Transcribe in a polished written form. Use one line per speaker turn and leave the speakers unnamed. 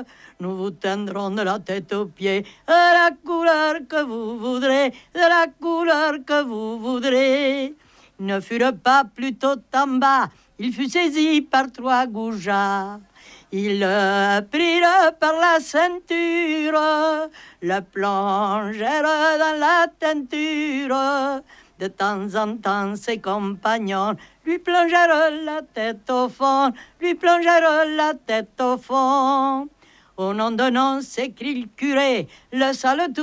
Nous vous teindrons de la tête aux pieds de la couleur que vous voudrez, de la couleur que vous voudrez. Il ne fut le pas plutôt en bas, il fut saisi par 3 goujats. Il le prit par la ceinture, le plongèrent dans la teinture. De temps en temps, ses compagnons lui plongèrent la tête au fond, lui plongèrent la tête au fond. Au nom de nom, s'écrie le curé, le sale tout